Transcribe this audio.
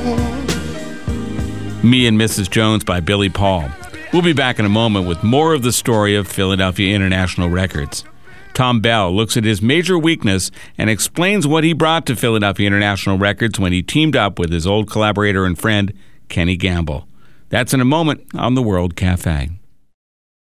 Me and Mrs. Jones by Billy Paul. We'll be back in a moment with more of the story of Philadelphia International Records. Tom Bell looks at his major weakness and explains what he brought to Philadelphia International Records when he teamed up with his old collaborator and friend, Kenny Gamble. That's in a moment on the World Cafe.